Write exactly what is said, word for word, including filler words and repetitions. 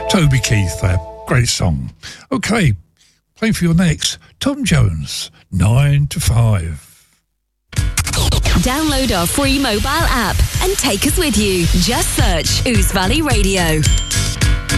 Toby Keith there. Great song. Okay, playing for your next, Tom Jones, nine to five. Download our free mobile app and take us with you. Just search Ouse Valley Radio.